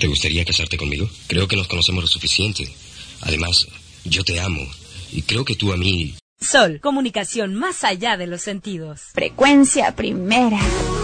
¿Te gustaría casarte conmigo? Creo que nos conocemos lo suficiente. Además, yo te amo. Y creo que tú a mí... Sol, comunicación más allá de los sentidos. Frecuencia primera.